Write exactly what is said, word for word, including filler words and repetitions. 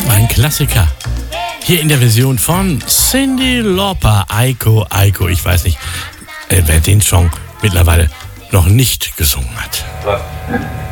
Ein Klassiker. Hier in der Version von Cyndi Lauper, Aiko, Aiko. Ich weiß nicht, äh, wer den Song mittlerweile noch nicht gesungen hat. Was?